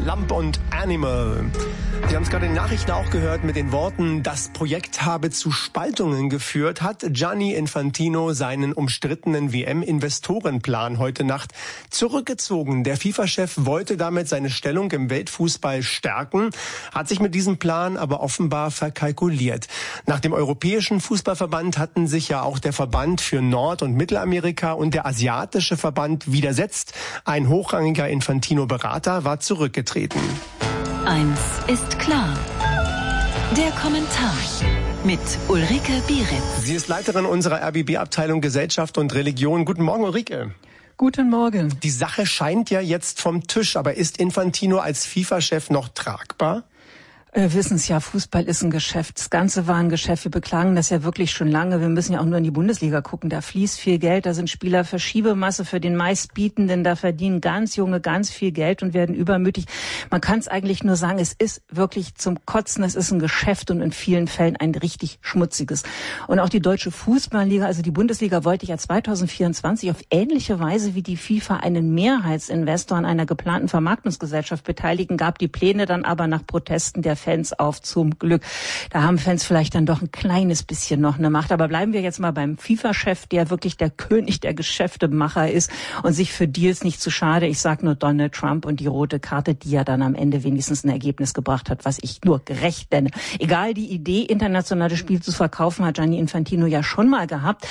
Lump und Animal. Sie haben es gerade in den Nachrichten auch gehört mit den Worten, das Projekt habe zu Spaltungen geführt, hat Gianni Infantino seinen umstrittenen WM-Investorenplan heute Nacht zurückgezogen. Der FIFA-Chef wollte damit seine Stellung im Weltfußball stärken, hat sich mit diesem Plan aber offenbar verkalkuliert. Nach dem Europäischen Fußballverband hatten sich ja auch der Verband für Nord- und Mittelamerika und der Asiatische Verband widersetzt. Ein hochrangiger Infantino-Berater war zurückgetreten. Eins ist klar. Der Kommentar mit Ulrike Bieritz. Sie ist Leiterin unserer RBB-Abteilung Gesellschaft und Religion. Guten Morgen, Ulrike. Guten Morgen. Die Sache scheint ja jetzt vom Tisch, aber ist Infantino als FIFA-Chef noch tragbar? Wir wissen es ja, Fußball ist ein Geschäft. Das Ganze war ein Geschäft. Wir beklagen das ja wirklich schon lange. Wir müssen ja auch nur in die Bundesliga gucken. Da fließt viel Geld, da sind Spieler Verschiebemasse für den Meistbietenden. Da verdienen ganz Junge ganz viel Geld und werden übermütig. Man kann es eigentlich nur sagen, es ist wirklich zum Kotzen. Es ist ein Geschäft und in vielen Fällen ein richtig schmutziges. Und auch die Deutsche Fußballliga, also die Bundesliga, wollte ja 2024 auf ähnliche Weise wie die FIFA einen Mehrheitsinvestor an einer geplanten Vermarktungsgesellschaft beteiligen, gab die Pläne dann aber nach Protesten der Fans auf, zum Glück. Da haben Fans vielleicht dann doch ein kleines bisschen noch eine Macht. Aber bleiben wir jetzt mal beim FIFA-Chef, der wirklich der König der Geschäftemacher ist und sich für Deals nicht zu schade. Ich sage nur Donald Trump und die rote Karte, die ja dann am Ende wenigstens ein Ergebnis gebracht hat, was ich nur gerecht nenne. Egal, die Idee, internationale Spiele zu verkaufen, hat Gianni Infantino ja schon mal gehabt.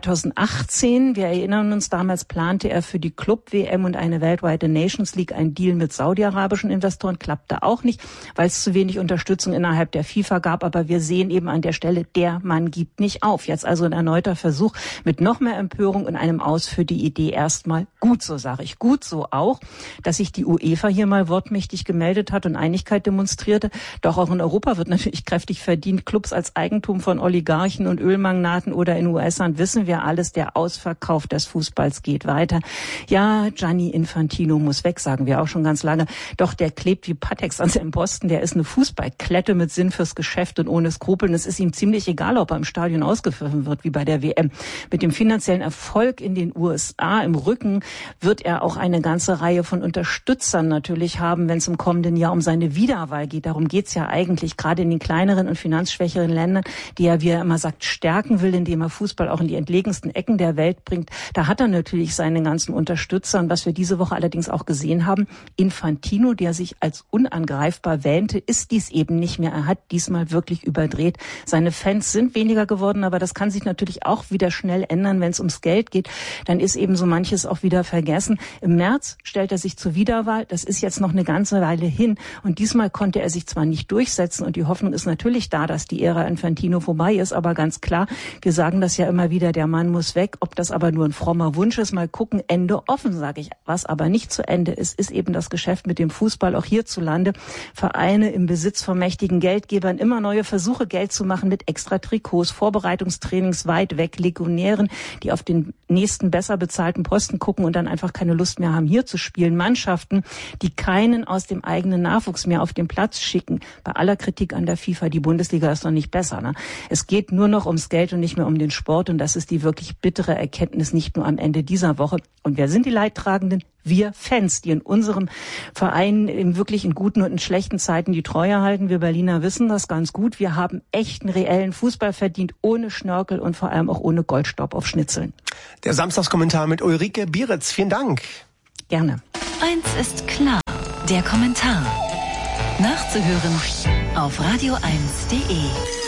2018, wir erinnern uns, damals plante er für die Club-WM und eine weltweite Nations League einen Deal mit saudi-arabischen Investoren. Klappte auch nicht, weil es zu wenig Unterstützung innerhalb der FIFA gab. Aber wir sehen eben an der Stelle, der Mann gibt nicht auf. Jetzt also ein erneuter Versuch mit noch mehr Empörung und einem Aus für die Idee erstmal. Gut so, sage ich. Gut so auch, dass sich die UEFA hier mal wortmächtig gemeldet hat und Einigkeit demonstrierte. Doch auch in Europa wird natürlich kräftig verdient. Clubs als Eigentum von Oligarchen und Ölmagnaten oder in US-Land wissen wir alles. Der Ausverkauf des Fußballs geht weiter. Ja, Gianni Infantino muss weg, sagen wir auch schon ganz lange. Doch der klebt wie Patex an seinem Posten. Der ist eine Fußballklette mit Sinn fürs Geschäft und ohne Skrupeln. Es ist ihm ziemlich egal, ob er im Stadion ausgepfiffen wird, wie bei der WM. Mit dem finanziellen Erfolg in den USA im Rücken wird er auch eine ganze Reihe von Unterstützern natürlich haben, wenn es im kommenden Jahr um seine Wiederwahl geht. Darum geht's ja eigentlich, gerade in den kleineren und finanzschwächeren Ländern, die er, wie er immer sagt, stärken will, indem er Fußball auch in die entlegensten Ecken der Welt bringt. Da hat er natürlich seine ganzen Unterstützer. Und was wir diese Woche allerdings auch gesehen haben, Infantino, der sich als unangreifbar wähnte, ist dies eben nicht mehr. Er hat diesmal wirklich überdreht. Seine Fans sind weniger geworden, aber das kann sich natürlich auch wieder schnell ändern, wenn es ums Geld geht. Dann ist eben so manches auch wieder vergessen. Im März stellt er sich zur Wiederwahl. Das ist jetzt noch eine ganze Weile hin. Und diesmal konnte er sich zwar nicht durchsetzen und die Hoffnung ist natürlich da, dass die Ära Infantino vorbei ist, aber ganz klar, wir sagen das ja immer wieder, der Mann muss weg. Ob das aber nur ein frommer Wunsch ist, mal gucken. Ende offen, sage ich. Was aber nicht zu Ende ist, ist eben das Geschäft mit dem Fußball, auch hierzulande. Vereine im Besitz von mächtigen Geldgebern, immer neue Versuche, Geld zu machen mit extra Trikots, Vorbereitungstrainings weit weg, Legionären, die auf den nächsten besser bezahlten Posten gucken und dann einfach keine Lust mehr haben, hier zu spielen. Mannschaften, die keinen aus dem eigenen Nachwuchs mehr auf den Platz schicken. Bei aller Kritik an der FIFA, die Bundesliga ist doch nicht besser. Ne? Es geht nur noch ums Geld und nicht mehr um den Sport und das ist die wirklich bittere Erkenntnis, nicht nur am Ende dieser Woche. Und wer sind die Leidtragenden? Wir Fans, die in unserem Verein wirklich in guten und in schlechten Zeiten die Treue halten. Wir Berliner wissen das ganz gut. Wir haben echten, reellen Fußball verdient, ohne Schnörkel und vor allem auch ohne Goldstaub auf Schnitzeln. Der Samstagskommentar mit Ulrike Bieritz. Vielen Dank. Gerne. Eins ist klar. Der Kommentar. Nachzuhören auf radio1.de.